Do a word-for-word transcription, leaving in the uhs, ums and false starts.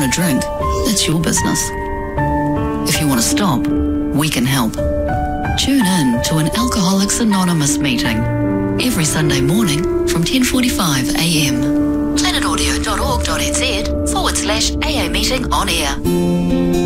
want to drink, that's your business. If you want to stop, we can help. Tune in to an Alcoholics Anonymous meeting every Sunday morning from ten forty-five a m. planetaudio.org.nz forward slash AA meeting on air.